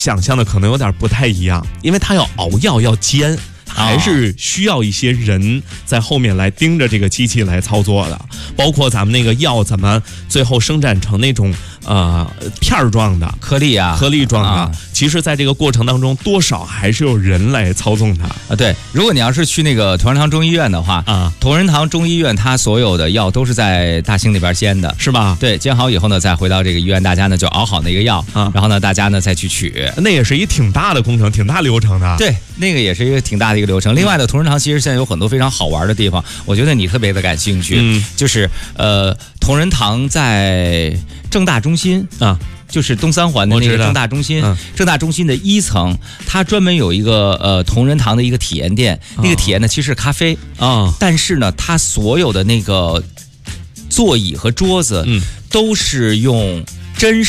想象的可能有点不太一样，因为它要熬药要煎。还是需要一些人在后面来盯着这个机器来操作的，包括咱们那个药怎么最后生产成那种片儿状的颗粒状的，其实在这个过程当中多少还是有人来操纵它啊。对，如果你要是去那个同仁堂中医院的话啊，同仁堂中医院它所有的药都是在大兴那边煎的， 是吧？ 对，煎好以后呢，再回到这个医院，大家呢就熬好那个药啊，然后呢大家呢再去取， 那也是一挺大的工程，挺大流程的。 对，那个也是一个挺大的一个流程。另外呢，同仁堂其实现在有很多非常好玩的地方，我觉得你特别的感兴趣，就是同仁堂在正大中心啊。就是东三环的那个正大中心，正大中心的1层，它专门有一个同仁堂的一个体验店，那个体验呢其实是咖啡啊，但是呢，它所有的那个座椅和桌子都是用真